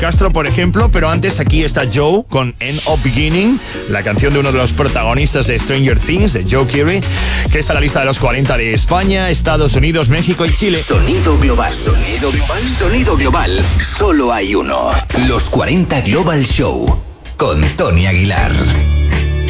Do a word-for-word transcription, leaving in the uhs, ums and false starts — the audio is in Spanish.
Castro, por ejemplo, pero antes aquí está Joe con End of Beginning, la canción de uno de los protagonistas de Stranger Things, de Joe Keery, que está en la lista de los cuarenta de España, Estados Unidos, México y Chile. Sonido global, sonido global, sonido global. Solo hay uno. Los cuarenta Global Show con Tony Aguilar.